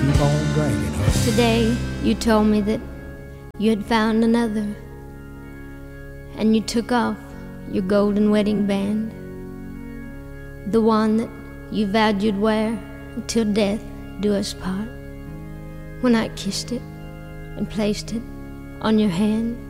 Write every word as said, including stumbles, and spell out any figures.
keep on drinking, huh? Today you told me that you had found another, and you took off your golden wedding band, the one that you vowed you'd wear until death do us part. When I kissed it and placed it on your hand,